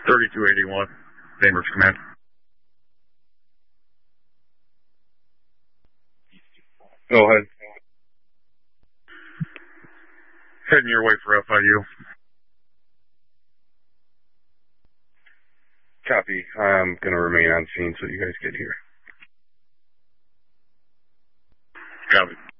3281, Bainbridge Command. Go ahead. Heading your way for FIU. Copy. I'm going to remain on scene so you guys get here. Copy.